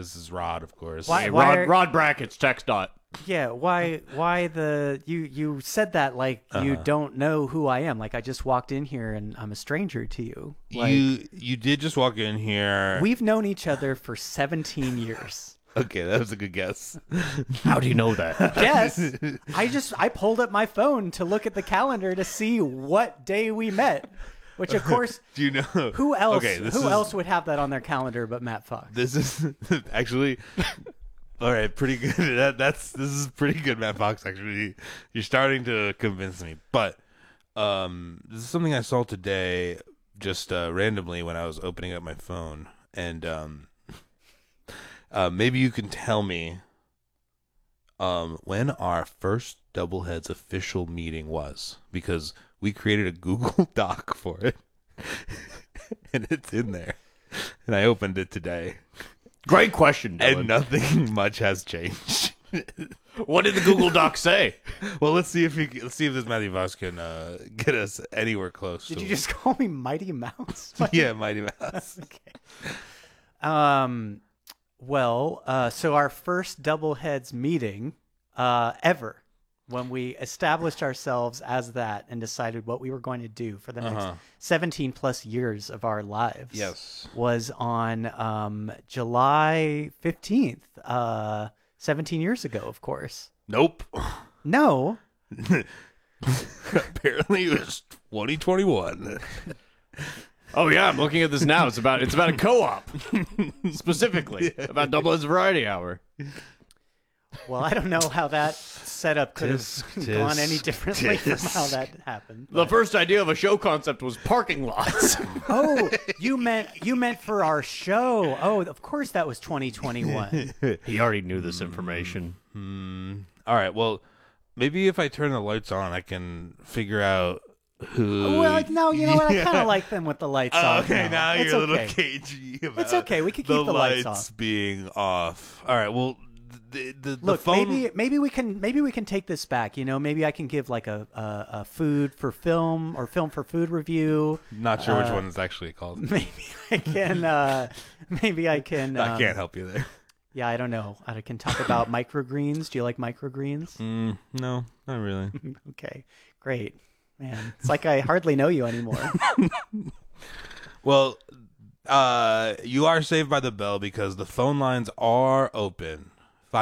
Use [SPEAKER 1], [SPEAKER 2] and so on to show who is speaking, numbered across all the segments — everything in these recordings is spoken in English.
[SPEAKER 1] This is Rod, of course.
[SPEAKER 2] Why-
[SPEAKER 3] Hey,
[SPEAKER 2] why
[SPEAKER 3] Rod Brackets, text dot.
[SPEAKER 2] Yeah, why you said that like you don't know who I am. Like I just walked in here and I'm a stranger to you. Like
[SPEAKER 1] You did just walk in here.
[SPEAKER 2] we've known each other for 17 years.
[SPEAKER 1] Okay, that was a good guess.
[SPEAKER 3] How do you know that?
[SPEAKER 2] Yes. I pulled up my phone to look at the calendar to see what day we met. Which of course
[SPEAKER 1] Do you know
[SPEAKER 2] who else
[SPEAKER 1] Okay,
[SPEAKER 2] who else would have that on their calendar but Matt Fox?
[SPEAKER 1] This is actually all right. Pretty good. This is pretty good, Matt Fox. Actually, you're starting to convince me. But this is something I saw today, just randomly when I was opening up my phone, and maybe you can tell me when our first Doubleheads official meeting was, because we created a Google Doc for it, and it's in there. And I opened it today.
[SPEAKER 3] Great question, Dylan.
[SPEAKER 1] And nothing much has changed.
[SPEAKER 3] What did the Google Doc say?
[SPEAKER 1] Well, let's see if this Matthew Voss can get us anywhere close.
[SPEAKER 2] Did
[SPEAKER 1] to
[SPEAKER 2] you just call me Mighty Mouse?
[SPEAKER 1] Yeah, Mighty Mouse.
[SPEAKER 2] Okay. Well, so our first Doubleheads meeting ever, when we established ourselves as that and decided what we were going to do for the next 17 plus years of our lives.
[SPEAKER 1] Yes.
[SPEAKER 2] Was on July 15th, 17 years ago, of course.
[SPEAKER 1] Nope.
[SPEAKER 2] No.
[SPEAKER 1] Apparently, it was 2021.
[SPEAKER 3] Oh yeah, I'm looking at this now. It's about a co-op, specifically about Doubleheads Variety Hour.
[SPEAKER 2] Well, I don't know how that setup could have gone any differently from how that happened.
[SPEAKER 3] The first idea of a show concept was parking lots.
[SPEAKER 2] Oh, you meant for our show. Oh, of course that was 2021.
[SPEAKER 3] He already knew this information.
[SPEAKER 1] All right. Well, maybe if I turn the lights on, I can figure out who.
[SPEAKER 2] Well, no, you know what? I kind of like them with the lights off.
[SPEAKER 1] Okay, now
[SPEAKER 2] It's
[SPEAKER 1] you're a little
[SPEAKER 2] okay.
[SPEAKER 1] cagey about
[SPEAKER 2] It's okay. We can keep the lights off.
[SPEAKER 1] being off. All right. Well, the
[SPEAKER 2] Look,
[SPEAKER 1] phone.
[SPEAKER 2] maybe we can take this back. You know, maybe I can give like a food for film or film for food review.
[SPEAKER 1] Not sure which one it's actually called.
[SPEAKER 2] Maybe I can. Maybe I can.
[SPEAKER 1] I can't help you there.
[SPEAKER 2] Yeah, I don't know. I can talk about microgreens. Do you like microgreens?
[SPEAKER 1] No, not really.
[SPEAKER 2] Okay, great. Man, it's like I hardly know you anymore.
[SPEAKER 1] Well, you are saved by the bell because the phone lines are open.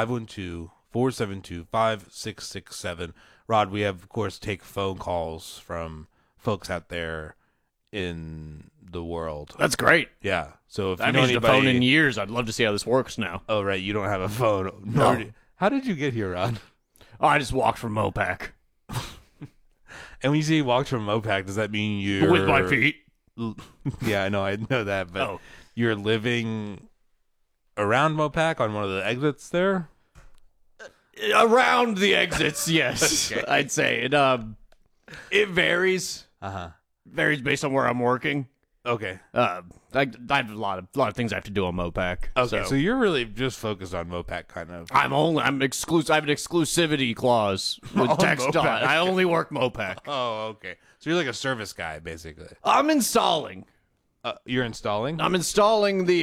[SPEAKER 1] 512-472-5667. Rod, we have, of course, take phone calls from folks out there in the world.
[SPEAKER 3] That's great.
[SPEAKER 1] Yeah. So if
[SPEAKER 3] I
[SPEAKER 1] you know
[SPEAKER 3] haven't used a
[SPEAKER 1] anybody,
[SPEAKER 3] phone in years. I'd love to see how this works now.
[SPEAKER 1] oh right, you don't have a phone.
[SPEAKER 3] No.
[SPEAKER 1] How did you get here, Rod?
[SPEAKER 3] Oh, I just walked from Mopac
[SPEAKER 1] And when you say you walked from Mopac, does that mean you're
[SPEAKER 3] with my feet.
[SPEAKER 1] Yeah, I know that, but
[SPEAKER 3] Oh.
[SPEAKER 1] you're living around Mopac on one of the exits there?
[SPEAKER 3] Around the exits, yes.
[SPEAKER 1] Okay.
[SPEAKER 3] I'd say it varies. Varies based on where I'm working.
[SPEAKER 1] Okay.
[SPEAKER 3] I have a lot of things I have to do on Mopac.
[SPEAKER 1] Okay, so you're really just focused on Mopac, kind of.
[SPEAKER 3] I'm exclusive. I have an exclusivity clause with
[SPEAKER 1] On
[SPEAKER 3] text dot.
[SPEAKER 1] Mopac.
[SPEAKER 3] I only work Mopac.
[SPEAKER 1] Oh, okay. So you're like a service guy, basically.
[SPEAKER 3] I'm installing.
[SPEAKER 1] You're installing?
[SPEAKER 3] I'm installing the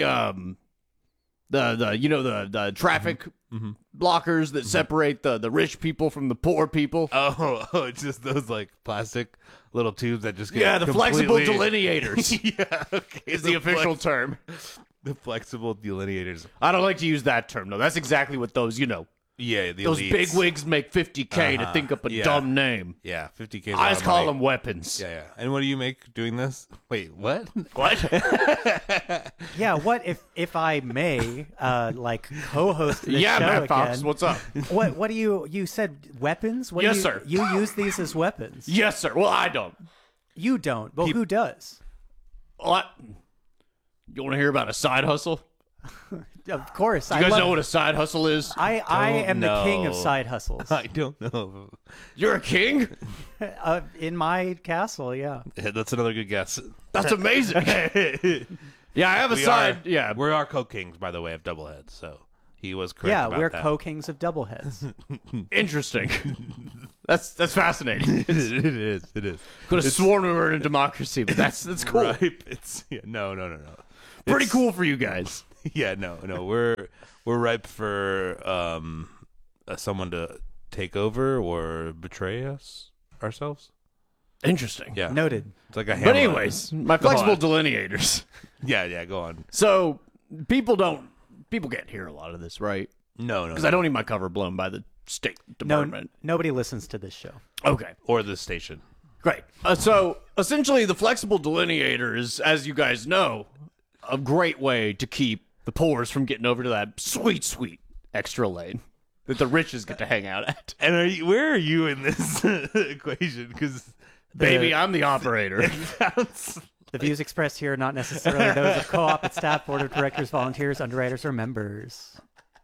[SPEAKER 3] traffic blockers that separate the rich people from the poor people.
[SPEAKER 1] Oh, it's just those like plastic little tubes that just get
[SPEAKER 3] Yeah, the flexible
[SPEAKER 1] completely-
[SPEAKER 3] delineators
[SPEAKER 1] Yeah, okay.
[SPEAKER 3] is the official term.
[SPEAKER 1] The flexible delineators.
[SPEAKER 3] I don't like to use that term though. That's exactly what those
[SPEAKER 1] Yeah, the
[SPEAKER 3] those
[SPEAKER 1] elites.
[SPEAKER 3] big wigs make $50K to think up a
[SPEAKER 1] Yeah.
[SPEAKER 3] dumb name.
[SPEAKER 1] Yeah, 50K.
[SPEAKER 3] I just call them weapons.
[SPEAKER 1] Yeah. And what do you make doing this? Wait, what?
[SPEAKER 3] What?
[SPEAKER 2] Yeah, what if I may like co-host this
[SPEAKER 3] Yeah,
[SPEAKER 2] show
[SPEAKER 3] Matt Fox,
[SPEAKER 2] again?
[SPEAKER 3] what's up?
[SPEAKER 2] What do you said weapons? What do
[SPEAKER 3] Yes,
[SPEAKER 2] you,
[SPEAKER 3] sir.
[SPEAKER 2] You use these as weapons.
[SPEAKER 3] Yes, sir. Well, I don't.
[SPEAKER 2] You don't. Well, who does?
[SPEAKER 3] What? You want to hear about a side hustle?
[SPEAKER 2] Of course.
[SPEAKER 3] You guys know what a side hustle is?
[SPEAKER 2] I am the king of
[SPEAKER 1] know.
[SPEAKER 2] side hustles.
[SPEAKER 1] I don't know.
[SPEAKER 3] You're a king?
[SPEAKER 2] In my castle, yeah.
[SPEAKER 1] That's another good guess.
[SPEAKER 3] That's amazing. Yeah, I have a
[SPEAKER 1] We
[SPEAKER 3] side.
[SPEAKER 1] are-
[SPEAKER 3] Yeah.
[SPEAKER 1] We are co-kings, by the way, of Doubleheads, so he was correct
[SPEAKER 2] Yeah,
[SPEAKER 1] about
[SPEAKER 2] we're
[SPEAKER 1] that.
[SPEAKER 2] co-kings of doubleheads.
[SPEAKER 3] Interesting. That's fascinating.
[SPEAKER 1] It is.
[SPEAKER 3] Could have sworn we were in a democracy, but that's cool.
[SPEAKER 1] Right. It's no.
[SPEAKER 3] Pretty cool for you guys.
[SPEAKER 1] Yeah, no, we're ripe for someone to take over or betray us ourselves.
[SPEAKER 3] Interesting.
[SPEAKER 1] Yeah,
[SPEAKER 2] Noted.
[SPEAKER 1] it's like a.
[SPEAKER 3] But
[SPEAKER 1] Hamlet.
[SPEAKER 3] anyways, my flexible
[SPEAKER 1] on.
[SPEAKER 3] delineators.
[SPEAKER 1] Yeah, go on.
[SPEAKER 3] So people can't hear a lot of this, right?
[SPEAKER 1] No,
[SPEAKER 3] Because I don't need my cover blown by the State Department.
[SPEAKER 2] Nobody listens to this show.
[SPEAKER 3] Okay.
[SPEAKER 1] or the station.
[SPEAKER 3] Great. So essentially, the flexible delineator is, as you guys know, a great way to keep the poors from getting over to that sweet extra lane that the riches get to hang out at.
[SPEAKER 1] And where are you in this equation? Because
[SPEAKER 3] Baby, I'm the operator.
[SPEAKER 2] The views expressed here are not necessarily those of co-op and staff, board of directors, volunteers, underwriters, or members.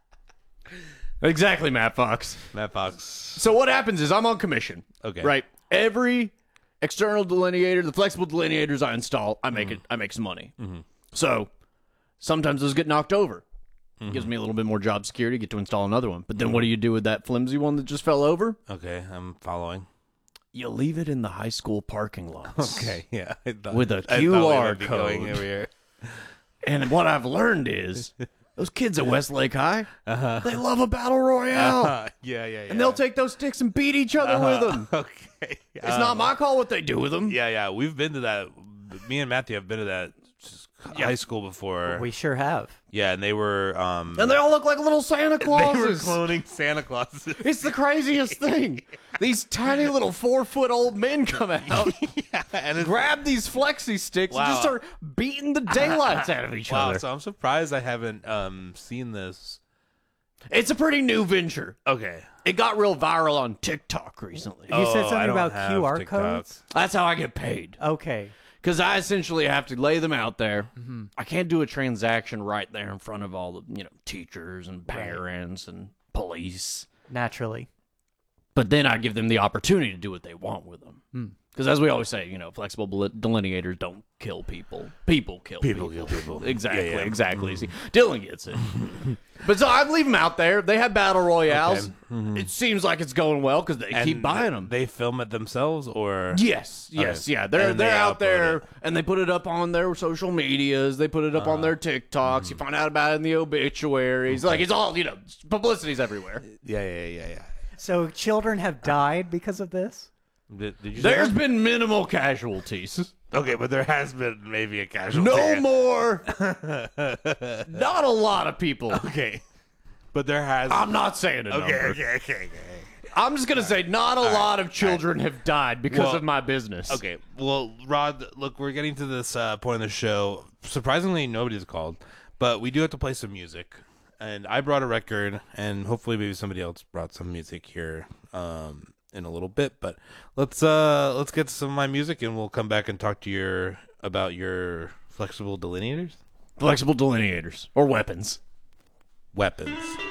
[SPEAKER 3] Exactly, Matt Fox.
[SPEAKER 1] Matt Fox.
[SPEAKER 3] So what happens is I'm on commission.
[SPEAKER 1] Okay.
[SPEAKER 3] Right. Every external delineator, the flexible delineators I install, I make some money. Mm-hmm. So sometimes those get knocked over. Gives me a little bit more job security, get to install another one. But then what do you do with that flimsy one that just fell over?
[SPEAKER 1] Okay, I'm following.
[SPEAKER 3] You leave it in the high school parking lots.
[SPEAKER 1] Okay, yeah.
[SPEAKER 3] With a
[SPEAKER 1] I thought we
[SPEAKER 3] QR
[SPEAKER 1] might be going
[SPEAKER 3] code.
[SPEAKER 1] over here.
[SPEAKER 3] And what I've learned is those kids at Westlake High, they love a battle royale.
[SPEAKER 1] Yeah.
[SPEAKER 3] And they'll take those sticks and beat each other with them.
[SPEAKER 1] Okay.
[SPEAKER 3] It's not my call what they do with them.
[SPEAKER 1] Yeah. We've been to that. Me and Matthew have been to that high school before.
[SPEAKER 2] We sure have.
[SPEAKER 1] Yeah, and they were.
[SPEAKER 3] And they all look like little Santa
[SPEAKER 1] They were
[SPEAKER 3] Clauses.
[SPEAKER 1] cloning Santa Clauses.
[SPEAKER 3] It's the craziest thing. These tiny little 4-foot-old men come out,
[SPEAKER 1] and it's,
[SPEAKER 3] grab these flexi sticks, and
[SPEAKER 1] Wow.
[SPEAKER 3] just start beating the daylights out of each
[SPEAKER 1] wow.
[SPEAKER 3] other.
[SPEAKER 1] So I'm surprised I haven't seen this.
[SPEAKER 3] It's a pretty new venture.
[SPEAKER 1] Okay.
[SPEAKER 3] It got real viral on TikTok recently.
[SPEAKER 2] You said
[SPEAKER 1] I
[SPEAKER 2] something
[SPEAKER 1] don't
[SPEAKER 2] about
[SPEAKER 1] have
[SPEAKER 2] QR
[SPEAKER 1] TikTok.
[SPEAKER 2] codes?
[SPEAKER 3] That's how I get paid.
[SPEAKER 2] Okay.
[SPEAKER 3] Because I essentially have to lay them out there. I can't do a transaction right there in front of all the teachers and parents and police.
[SPEAKER 2] Naturally.
[SPEAKER 3] But then I give them the opportunity to do what they want with them. Because as we always say, flexible delineators don't kill people. People kill people.
[SPEAKER 1] People kill people.
[SPEAKER 3] Exactly,
[SPEAKER 1] Yeah.
[SPEAKER 3] exactly. See, Dylan gets it. But so I leave them out there. They have battle royales.
[SPEAKER 1] Okay.
[SPEAKER 3] It seems like it's going well because they keep buying them.
[SPEAKER 1] They film it themselves, or
[SPEAKER 3] Yes,
[SPEAKER 1] Okay.
[SPEAKER 3] yeah. They're
[SPEAKER 1] And they
[SPEAKER 3] out
[SPEAKER 1] upload
[SPEAKER 3] there
[SPEAKER 1] it.
[SPEAKER 3] and they put it up on their social medias. They put it up on their TikToks. You find out about it in the obituaries. Like it's all publicity's everywhere.
[SPEAKER 1] Yeah.
[SPEAKER 2] So children have died because of this?
[SPEAKER 1] Did you say
[SPEAKER 3] There's
[SPEAKER 1] that?
[SPEAKER 3] been minimal casualties.
[SPEAKER 1] Okay, but there has been maybe a casualty.
[SPEAKER 3] No more. Not a lot of people.
[SPEAKER 1] Okay, but there has.
[SPEAKER 3] I'm not saying a number.
[SPEAKER 1] Okay.
[SPEAKER 3] I'm just gonna say not a lot of children have died because
[SPEAKER 1] Well,
[SPEAKER 3] of my business.
[SPEAKER 1] Okay, well, Rod, look, we're getting to this point in the show. Surprisingly, nobody's called, but we do have to play some music. And I brought a record, and hopefully maybe somebody else brought some music here in a little bit. But let's get some of my music, and we'll come back and talk to about your flexible delineators.
[SPEAKER 3] Flexible delineators or weapons.
[SPEAKER 1] Weapons.